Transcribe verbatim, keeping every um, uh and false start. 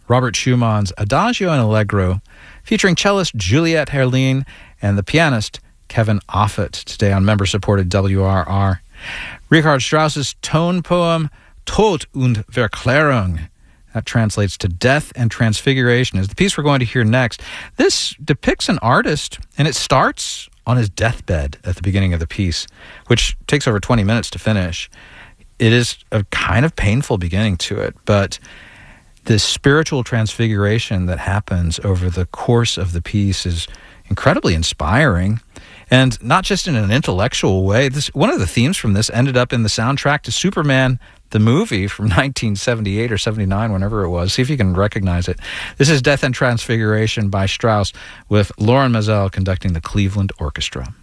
Robert Schumann's Adagio and Allegro, featuring cellist Juliette Herline and the pianist Kevin Offutt, today on member-supported W R R. Richard Strauss's tone poem Tod und Verklärung. That translates to Death and Transfiguration, is the piece we're going to hear next. This depicts an artist, and it starts on his deathbed at the beginning of the piece, which takes over twenty minutes to finish. It is a kind of painful beginning to it, but the spiritual transfiguration that happens over the course of the piece is incredibly inspiring, and not just in an intellectual way. This, one of the themes from this ended up in the soundtrack to Superman, the movie from nineteen seventy-eight or seventy-nine, whenever it was. See if you can recognize it. This is Death and Transfiguration by Strauss with Loren Maazel conducting the Cleveland Orchestra.